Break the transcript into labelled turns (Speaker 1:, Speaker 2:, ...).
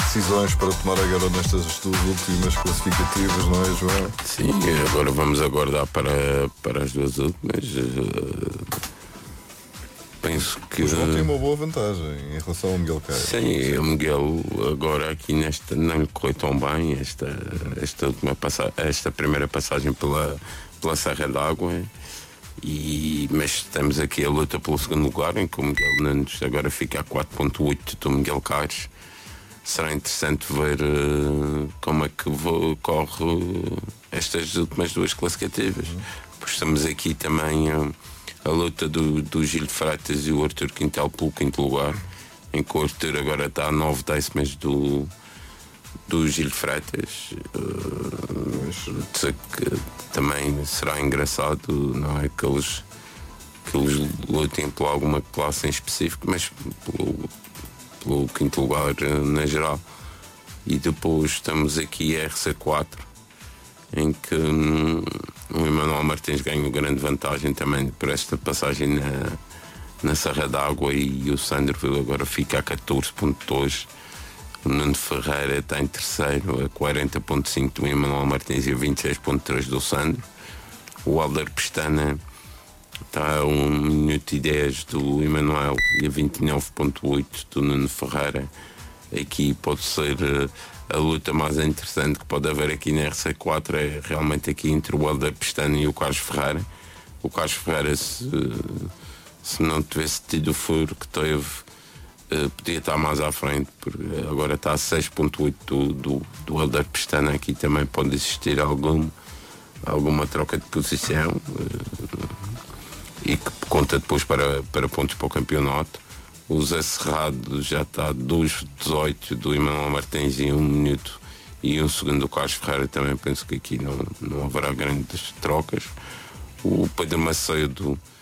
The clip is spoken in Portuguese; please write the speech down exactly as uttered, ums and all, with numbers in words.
Speaker 1: decisões para tomar agora nestas duas últimas classificativas, não é, João?
Speaker 2: Sim, agora vamos aguardar para, para as duas últimas. Penso que.
Speaker 1: O João tem uma boa vantagem em relação ao Miguel Caio.
Speaker 2: Sim, o Miguel agora aqui nesta não lhe correu tão bem esta, esta, última passa, esta primeira passagem pela, pela Serra d'Água. E, mas estamos aqui a luta pelo segundo lugar, em que o Miguel Nunes agora fica a quatro ponto oito do Miguel Caires. Será interessante ver uh, como é que vou, corre uh, estas últimas duas classificativas. Uhum. Pois estamos aqui também uh, a luta do, do Gil de Freitas e o Arthur Quintal pelo quinto lugar, em que o Arthur agora está a nove décimas do, do Gil de Freitas. Uh, que também será engraçado, não é que eles, que eles lutem por alguma classe em específico, mas pelo, pelo quinto lugar uh, na geral. E depois estamos aqui a R C quatro, em que um, o Emanuel Martins ganha grande vantagem também por esta passagem na, na Serra d'Água, e o Sandro Vila agora fica a catorze ponto dois. O Nuno Ferreira está em terceiro a quarenta ponto cinco do Emanuel Martins e a vinte e seis ponto três do Sandro. O Alder Pestana está a um minuto e dez do Emanuel e a vinte e nove ponto oito do Nuno Ferreira. Aqui pode ser a luta mais interessante que pode haver aqui na R C quatro, é realmente aqui entre o Alder Pestana e o Carlos Ferreira. O Carlos Ferreira, se, se não tivesse tido o furo que teve, Uh, podia estar mais à frente, porque agora está a seis ponto oito do, do, do Alder Pestana. Aqui também pode existir algum, alguma troca de posição uh, e que conta depois para, para pontos para o campeonato. O Zé Cerrado já está a dois dezoito do Emanuel Martins e um minuto e um segundo do Carlos Ferreira. Também penso que aqui não, não haverá grandes trocas. O Pedro Macedo